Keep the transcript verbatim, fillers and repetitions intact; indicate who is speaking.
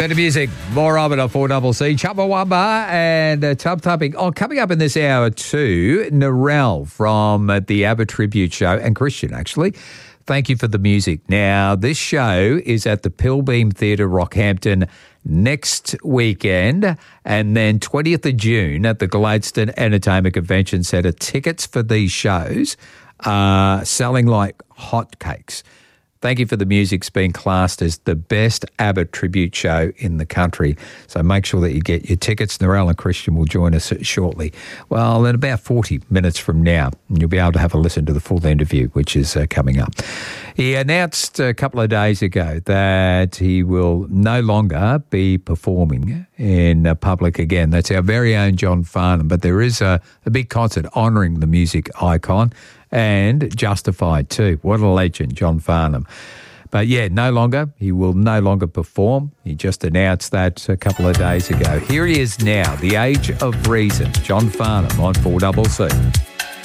Speaker 1: Bit of music, more of it on four C C. Chumbawamba and uh, Tub Tubbing. Oh, coming up in this hour too, Narelle from uh, the ABBA Tribute Show, and Christian actually. Thank you for the music. Now, this show is at the Pilbeam Theatre, Rockhampton, next weekend, and then twentieth of June at the Gladstone Entertainment Convention Centre. Tickets for these shows are selling like hotcakes. Thank you for the music's been classed as the best ABBA tribute show in the country. So make sure that you get your tickets. Narelle and Christian will join us shortly. Well, in about forty minutes from now, you'll be able to have a listen to the full interview, which is uh, coming up. He announced a couple of days ago that he will no longer be performing in uh, public again. That's our very own John Farnham. But there is a, a big concert honouring the music icon. And Justified too. What a legend, John Farnham. But yeah, no longer. He will no longer perform. He just announced that a couple of days ago. Here he is now, the age of reason, John Farnham on four C C.